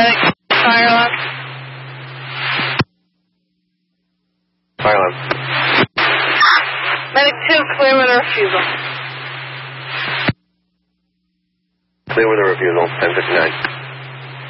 Medic, fire alarm. Fire alarm. Medic 2, clear with a refusal. Clear with a refusal, 1059.